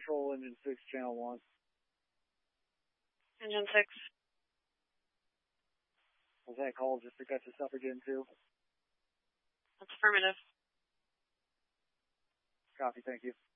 Control, Engine 6, Channel 1. Engine 6. Was that call just to catch us up again, too? That's affirmative. Copy, thank you.